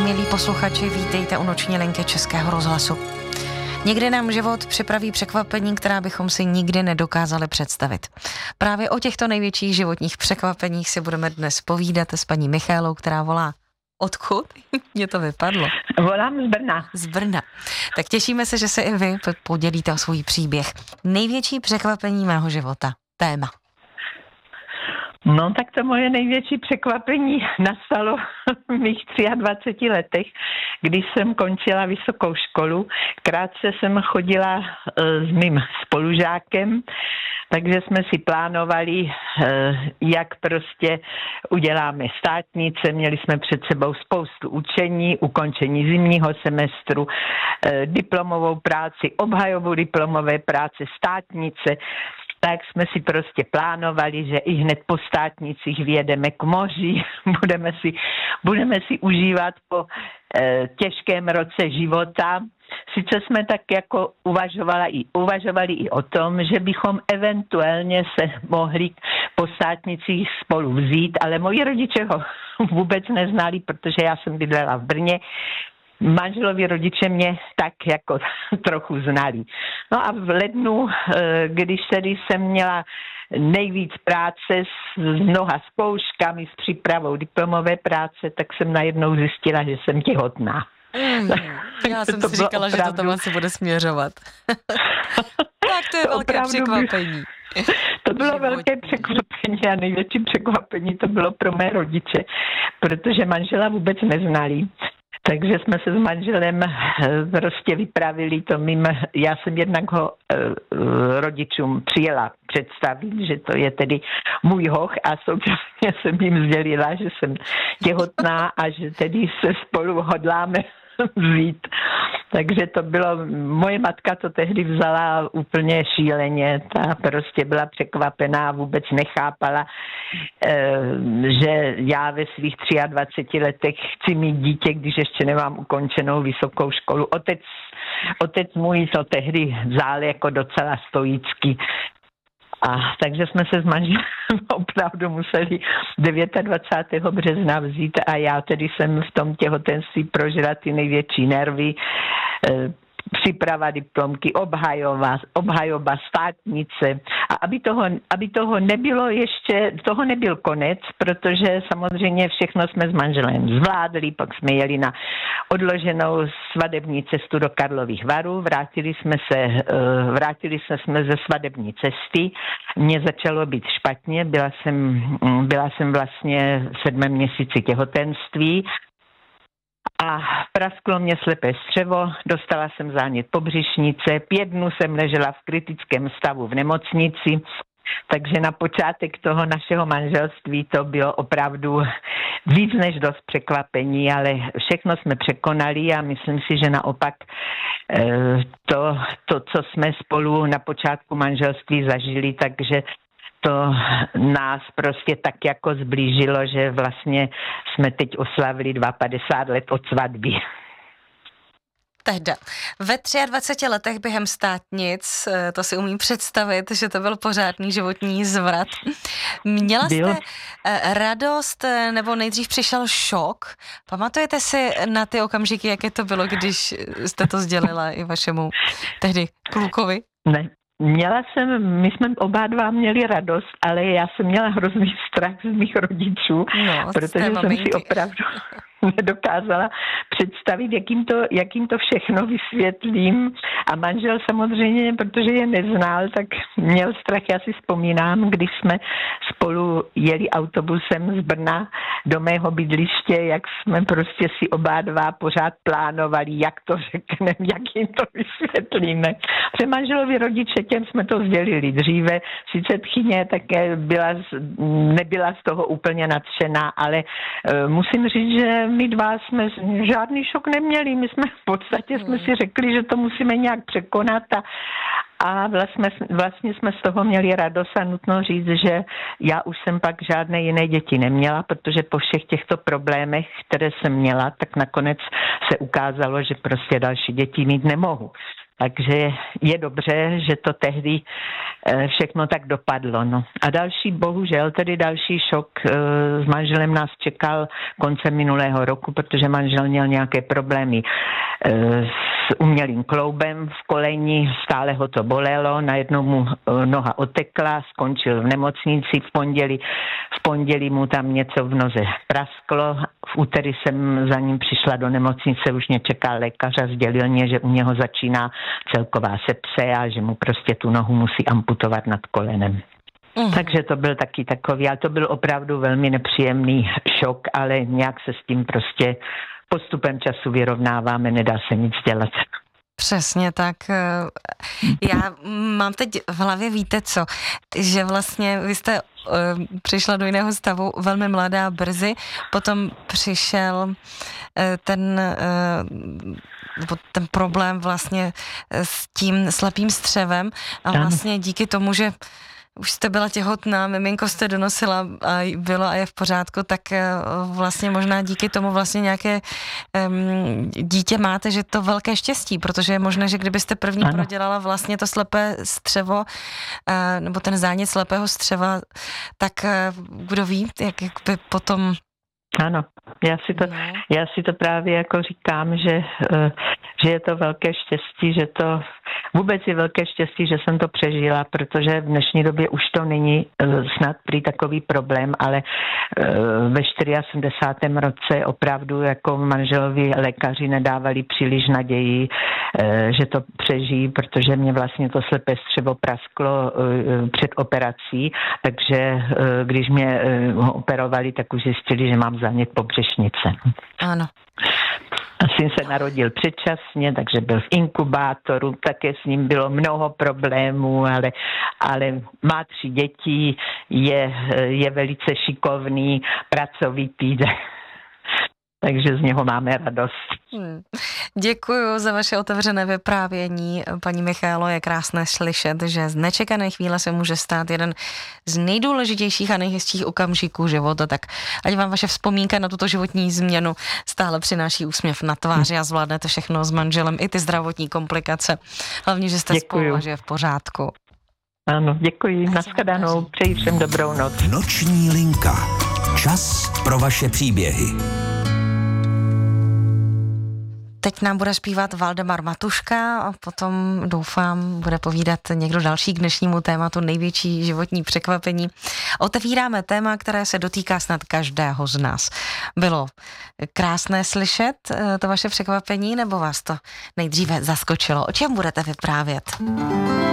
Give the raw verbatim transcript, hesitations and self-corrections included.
Milí posluchači, vítejte u Noční linky Českého rozhlasu. Někdy nám život připraví překvapení, která bychom si nikdy nedokázali představit. Právě o těchto největších životních překvapeních si budeme dnes povídat s paní Michaelou, která volá. Odkud? Mně to vypadlo. Volám z Brna. Z Brna. Tak těšíme se, že se i vy podělíte o svůj příběh. Největší překvapení mého života. Téma. No tak to moje největší překvapení nastalo v mých dvaceti třech letech, když jsem končila vysokou školu. Krátce jsem chodila s mým spolužákem, takže jsme si plánovali, jak prostě uděláme státnice. Měli jsme před sebou spoustu učení, ukončení zimního semestru, diplomovou práci, obhajobu diplomové práce, státnice. Tak jsme si prostě plánovali, že i hned po státnicích vyjedeme k moři, budeme si, budeme si užívat po e, těžkém roce života. Sice jsme tak jako uvažovali i, uvažovali i o tom, že bychom eventuálně se mohli po státnicích spolu vzít, ale moji rodiče ho vůbec neznali, protože já jsem bydlela v Brně. Manželovi rodiče mě tak jako trochu znali. No a v lednu, když tedy jsem měla nejvíc práce s mnoha zkouškami, s přípravou diplomové práce, tak jsem najednou zjistila, že jsem těhotná. Mm, já jsem to si říkala, opravdu... že to tam asi bude směřovat. Tak to je velké překvapení. To bylo životní. Velké překvapení a největší překvapení to bylo pro mé rodiče, protože manžela vůbec neznali. Takže jsme se s manželem prostě vypravili to mým, já jsem jednak ho e, rodičům přijela představit, že to je tedy můj hoch a současně jsem jim sdělila, že jsem těhotná a že tedy se spolu hodláme vzít. Takže to bylo, moje matka to tehdy vzala úplně šíleně, ta prostě byla překvapená, vůbec nechápala, že já ve svých dvaceti třech letech chci mít dítě, když ještě nemám ukončenou vysokou školu. Otec, otec můj to tehdy vzal jako docela stoicky. A takže jsme se s manželem opravdu museli dvacátého devátého března vzít a já tedy jsem v tom těhotenství prožila ty největší nervy, příprava diplomky, obhajoba, obhajoba státnice. A aby toho, aby toho nebylo ještě, toho nebyl konec, protože samozřejmě všechno jsme s manželem zvládli, pak jsme jeli na odloženou svadební cestu do Karlových Varů, vrátili jsme se, vrátili jsme, jsme ze svadební cesty, mně začalo být špatně, byla jsem, byla jsem vlastně v sedmém měsíci těhotenství, a prasklo mě slepé střevo, dostala jsem zánět pobřišnice, pět dnů jsem ležela v kritickém stavu v nemocnici, takže na počátek toho našeho manželství to bylo opravdu víc než dost překvapení, ale všechno jsme překonali a myslím si, že naopak to, to co jsme spolu na počátku manželství zažili, takže to nás prostě tak jako zblížilo, že vlastně jsme teď oslavili padesát dva let od svatby. Tehda. Ve dvaceti třech letech během státnic, to si umím představit, že to byl pořádný životní zvrat. Měla jste byl. radost, nebo nejdřív přišel šok? Pamatujete si na ty okamžiky, jaké to bylo, když jste to sdělila i vašemu tehdy klukovi? Ne. Měla jsem, my jsme oba dva měli radost, ale já jsem měla hrozný strach z mých rodičů, no, protože jsem si opravdu nedokázala představit, jakým to, jakým to všechno vysvětlím. A manžel samozřejmě, protože je neznal, tak měl strach. Já si vzpomínám, když jsme spolu jeli autobusem z Brna do mého bydliště, jak jsme prostě si oba dva pořád plánovali, jak to řekneme, jak jim to vysvětlíme. Protože manželovi rodiče, těm jsme to sdělili dříve, sice tchyně také byla, nebyla z toho úplně nadšená, ale uh, musím říct, že my dva jsme žádný šok neměli. My jsme v podstatě jsme si řekli, že to musíme nějak překonat a, a vlastně, vlastně jsme z toho měli radost a nutno říct, že já už jsem pak žádné jiné děti neměla, protože po všech těchto problémech, které jsem měla, tak nakonec se ukázalo, že prostě další děti mít nemohu. Takže je dobře, že to tehdy všechno tak dopadlo. No. A další, bohužel, tedy další šok s manželem nás čekal koncem minulého roku, protože manžel měl nějaké problémy s umělým kloubem v koleni, stále ho to bolelo, najednou mu noha otekla, skončil v nemocnici v pondělí, v pondělí mu tam něco v noze prasklo, v úterý jsem za ním přišla do nemocnice, už mě čekal lékař a sdělil mě, že u něho začíná celková sepse a že mu prostě tu nohu musí amputovat nad kolenem. Mm. Takže to byl taky takový, ale to byl opravdu velmi nepříjemný šok, ale nějak se s tím prostě postupem času vyrovnáváme, nedá se nic dělat. Přesně tak. Já mám teď v hlavě, víte co, že vlastně vy jste uh, přišla do jiného stavu velmi mladá brzy, potom přišel uh, ten, uh, ten problém vlastně s tím slepým střevem a vlastně díky tomu, že už jste byla těhotná, miminko jste donosila a bylo a je v pořádku, tak vlastně možná díky tomu vlastně nějaké um, dítě máte, že to velké štěstí, protože je možné, že kdybyste první ano. prodělala vlastně to slepé střevo, uh, nebo ten zánět slepého střeva, tak uh, kdo ví, jak, jak by potom... Ano, já si to, no. já si to právě jako říkám, že, že je to velké štěstí, že to vůbec je velké štěstí, že jsem to přežila, protože v dnešní době už to není snad prý takový problém, ale ve osmdesátém čtvrtém roce opravdu jako manželovi lékaři nedávali příliš naději, že to přežijí, protože mě vlastně to slepé střevo prasklo před operací, takže když mě operovali, tak už zjistili, že mám zánět pobřešnice. Ano. Syn se narodil předčasně, takže byl v inkubátoru, také s ním bylo mnoho problémů, ale, ale má tři děti, je, je velice šikovný, pracovitý, takže z něho máme radost. Hmm. Děkuji za vaše otevřené vyprávění. Paní Michaelo, je krásné slyšet, že z nečekané chvíle se může stát jeden z nejdůležitějších a nejhezčích okamžiků života, tak ať vám vaše vzpomínka na tuto životní změnu stále přináší úsměv na tváři a zvládnete všechno s manželem, i ty zdravotní komplikace. Hlavně, že jste spolu a že je v pořádku. Ano, děkuji. Nashledanou. Přeji všem dobrou noc. Noční linka. Čas pro vaše příběhy. Teď nám bude zpívat Valdemar Matuška a potom, doufám, bude povídat někdo další k dnešnímu tématu největší životní překvapení. Otevíráme téma, které se dotýká snad každého z nás. Bylo krásné slyšet to vaše překvapení, nebo vás to nejdříve zaskočilo? O čem budete vyprávět?